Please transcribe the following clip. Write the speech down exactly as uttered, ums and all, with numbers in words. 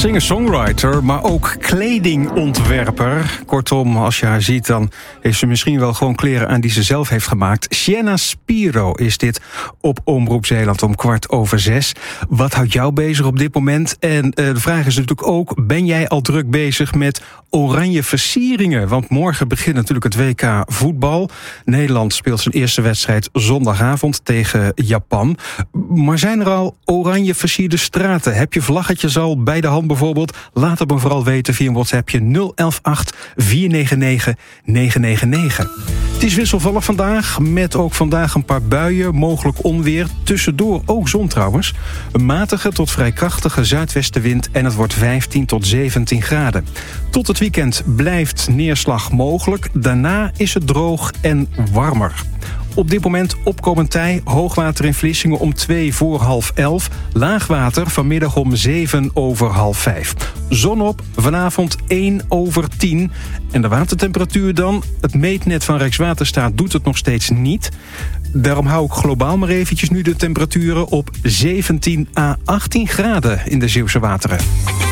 Singer-songwriter, maar ook kledingontwerper. Kortom, als je haar ziet, dan heeft ze misschien wel gewoon kleren aan die ze zelf heeft gemaakt. Sienna Spiro is dit op Omroep Zeeland om kwart over zes. Wat houdt jou bezig op dit moment? En uh, de vraag is natuurlijk ook, ben jij al druk bezig met oranje versieringen? Want morgen begint natuurlijk het W K voetbal. Nederland speelt zijn eerste wedstrijd zondagavond tegen Japan. Maar zijn er al oranje versierde straten? Heb je vlaggetjes al bij de hand bijvoorbeeld? Laat het me vooral weten via een WhatsAppje nul een een acht vier negen negen negen negen negen. Het is wisselvallig vandaag, met ook vandaag een paar buien, mogelijk onweer. Tussendoor ook zon trouwens. Een matige tot vrij krachtige zuidwestenwind en het wordt vijftien tot zeventien graden. Tot het weekend blijft neerslag mogelijk. Daarna is het droog en warmer. Op dit moment opkomend tij, hoogwater in Vlissingen om twee voor half elf. Laagwater vanmiddag om zeven over half vijf. Zon op, vanavond één over tien. En de watertemperatuur dan? Het meetnet van Rijkswaterstaat doet het nog steeds niet. Daarom hou ik globaal maar eventjes nu de temperaturen op zeventien à achttien graden in de Zeeuwse wateren.